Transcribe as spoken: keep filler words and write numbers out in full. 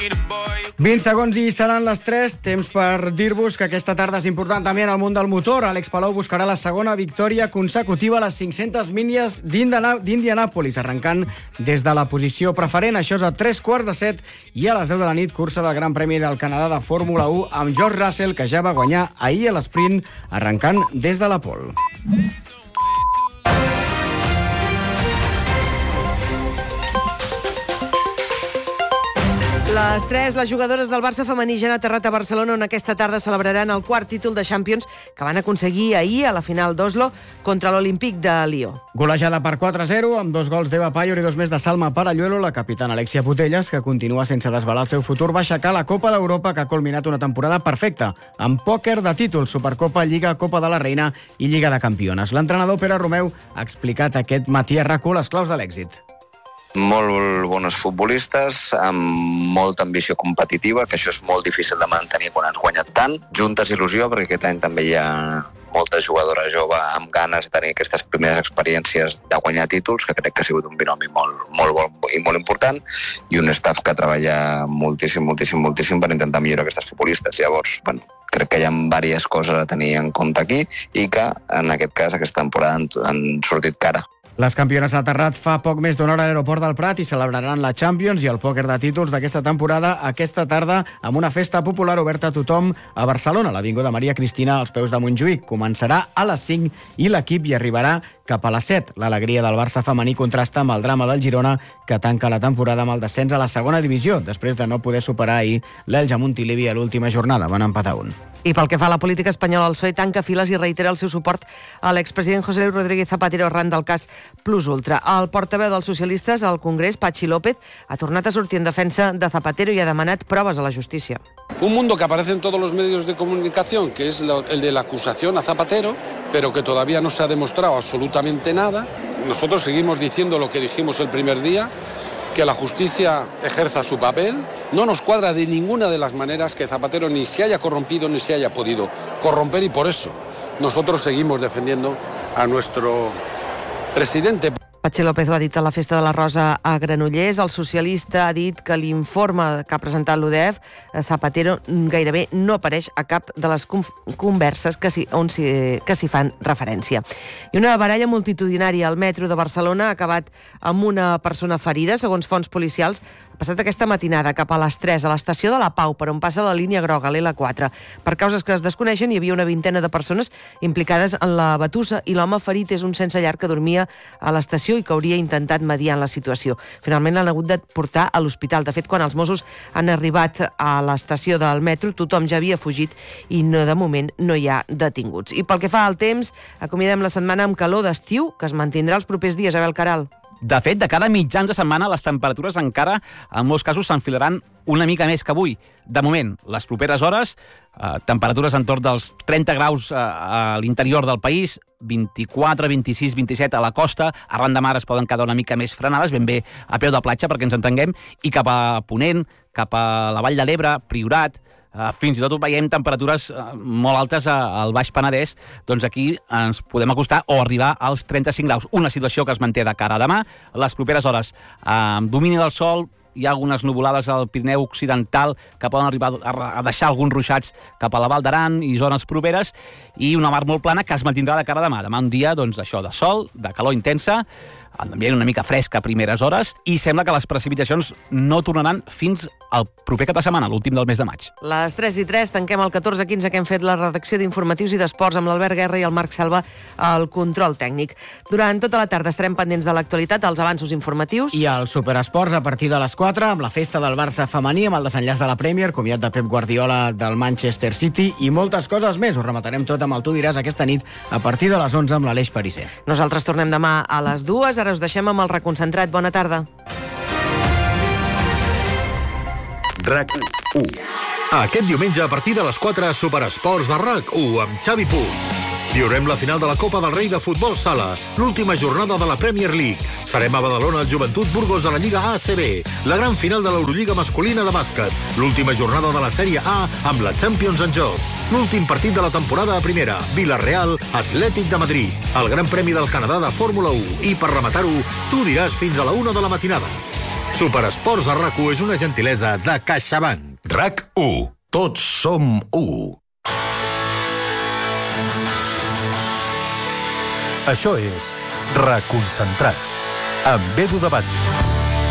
vint segons i seran les tres. Temps per dir-vos que aquesta tarda és important també en el món del motor. Àlex Palou buscarà la segona victòria consecutiva a les cinc-centes milles d'Indianàpolis, arrencant des de la posició preferent. Això és a tres quarts de set i a les deu de la nit, cursa del Gran Premi del Canadà de Fórmula u amb George Russell, que ja va guanyar ahir a l'esprint, arrencant des de la pole. Les tres, les jugadores del Barça femení ja han aterrat a Barcelona, on aquesta tarda celebraran el quart títol de Champions que van aconseguir ahir a la final d'Oslo contra l'Olímpic de Lió. Golejada per quatre a zero, amb dos gols d'Eva Payor i dos més de Salma Paralluelo. La capitana Alexia Putellas, que continua sense desvelar el seu futur, va aixecar la Copa d'Europa, que ha culminat una temporada perfecta, amb pòquer de títols, Supercopa, Lliga, Copa de la Reina i Lliga de Campiones. L'entrenador Pere Romeu ha explicat aquest matí a RAC u les claus de l'èxit. Molt bones futbolistes, amb molta ambició competitiva, que això és molt difícil de mantenir quan has guanyat tant. Juntes il·lusió, perquè aquest any també hi ha molta jugadora jove amb ganes de tenir aquestes primeres experiències de guanyar títols, que crec que ha sigut un binomi molt, molt bon i molt important, i un staff que treballa moltíssim, moltíssim, moltíssim per intentar millorar aquestes futbolistes. Llavors, bueno, crec que hi ha diverses coses a tenir en compte aquí i que, en aquest cas, aquesta temporada han, han sortit cara. Les campiones han aterrat fa poc més d'una hora a l'aeroport del Prat i celebraran la Champions i el pòquer de títols d'aquesta temporada aquesta tarda amb una festa popular oberta a tothom a Barcelona, a l'Avinguda Maria Cristina, als peus de Montjuïc. Començarà a les cinc i l'equip hi arribarà cap a les set. L'alegria del Barça femení contrasta amb el drama del Girona, que tanca la temporada amb el descens a la segona divisió, després de no poder superar ahir l'Elx a Montilivi a l'última jornada. Van empatar un. I pel que fa a la política espanyola, el P S O E tanca files i reitera el seu suport a l'expresident José Luis Rodríguez Zapatero arran del cas Plus Ultra. El portaveu dels socialistes al Congrés, Patxi López, ha tornat a sortir en defensa de Zapatero i ha demanat proves a la justícia. Un mundo que aparece en todos los medios de comunicación, que es el de la acusación a Zapatero, pero que todavía no se ha demostrado absolutamente nada. Nosotros seguimos diciendo lo que dijimos el primer día, que la justicia ejerza su papel. No nos cuadra de ninguna de las maneras que Zapatero ni se haya corrompido ni se haya podido corromper, y por eso nosotros seguimos defendiendo a nuestro presidente. Patxi López ho ha dit a la Festa de la Rosa a Granollers. El socialista ha dit que l'informe que ha presentat l'U D E F, Zapatero, gairebé no apareix a cap de les converses que s'hi on si, que s'hi fan referència. I una baralla multitudinària al metro de Barcelona ha acabat amb una persona ferida, segons fonts policials. Ha passat aquesta matinada cap a les tres a l'estació de la Pau, per on passa la línia groga, l'L quatre. Per causes que es desconeixen, hi havia una vintena de persones implicades en la batussa i l'home ferit és un sense llar que dormia a l'estació i que hauria intentat mediar en la situació. Finalment l'han hagut de portar a l'hospital. De fet, quan els Mossos han arribat a l'estació del metro, tothom ja havia fugit i no, de moment no hi ha detinguts. I pel que fa al temps, acomiadem la setmana amb calor d'estiu, que es mantindrà els propers dies. Abel Caral. De fet, de cada mitjans de setmana les temperatures encara, en molts casos, s'enfilaran una mica més que avui. De moment, les properes hores, eh, temperatures entorn dels trenta graus eh, a l'interior del país, vint-i-quatre, vint-i-sis, vint-i-set a la costa. Arran de mar es poden quedar una mica més frenades, ben bé a peu de platja, perquè ens entenguem, i cap a Ponent, cap a la Vall de l'Ebre, Priorat, Uh, fins i tot veiem temperatures uh, molt altes uh, al Baix Penedès. Doncs aquí ens podem acostar o arribar als trenta-cinc graus. Una situació que es manté de cara a demà. Les properes hores, uh, domini del sol, hi ha algunes nuvolades al Pirineu Occidental que poden arribar a deixar alguns ruixats cap a la Val d'Aran i zones properes, i una mar molt plana que es mantindrà de cara a demà. Demà un dia, doncs, això, de sol, de calor intensa, ambient una mica fresc a primeres hores, i sembla que les precipitacions no tornaran fins al proper cap de setmana, l'últim del mes de maig. Les tres i tres, tanquem el catorze quinze que hem fet la redacció d'informatius i d'esports amb l'Albert Guerra i el Marc Selva al control tècnic. Durant tota la tarda estarem pendents de l'actualitat, els avanços informatius. I el Superesports a partir de les quatre, amb la festa del Barça femení, amb el desenllaç de la Premier, comiat de Pep Guardiola del Manchester City i moltes coses més. Ho rematarem tot amb el Tu diràs aquesta nit a partir de les onze amb l'Aleix Pariser. Nosaltres tornem demà a les dues. Ara us deixem amb el reconcentrat. Bona tarda. RAC u. Aquest diumenge a partir de les quatre, Superesports a RAC u amb Xavi Puig. Viurem la final de la Copa del Rei de Futbol Sala, l'última jornada de la Premier League. Serem a Badalona al Joventut Burgos de la Lliga A C B, la gran final de l'Eurolliga masculina de bàsquet, l'última jornada de la Sèrie A amb la Champions en joc, l'últim partit de la temporada a primera, Villarreal, Atlètic de Madrid, el Gran Premi del Canadà de Fórmula u i, per rematar-ho, Tu diràs fins a la una de la matinada. Superesports a RAC u és una gentilesa de CaixaBank. RAC u. Tots som u. Això és Reconcentrat, amb Edu de Batlle.